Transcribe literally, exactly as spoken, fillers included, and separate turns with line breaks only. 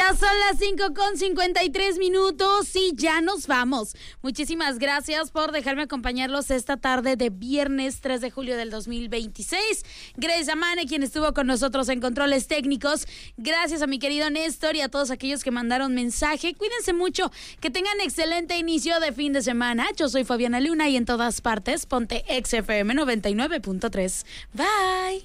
Ya son las cinco con cincuenta y tres minutos y ya nos vamos. Muchísimas gracias por dejarme acompañarlos esta tarde de viernes tres de julio del dos mil veintiséis. Grace Amane, quien estuvo con nosotros en controles técnicos. Gracias a mi querido Néstor y a todos aquellos que mandaron mensaje. Cuídense mucho, que tengan excelente inicio de fin de semana. Yo soy Fabiana Luna y en todas partes ponte X F M noventa y nueve punto tres. Bye.